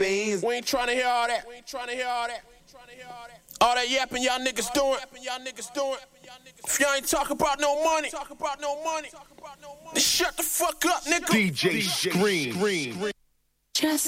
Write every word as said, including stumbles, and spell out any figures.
beans. We ain't trying to hear all that. We ain't trying to hear all that. All that yapping y'all niggas doing. If y'all ain't talking about no money, talk about no money. Then shut the fuck up, nigga. D J Scream. Just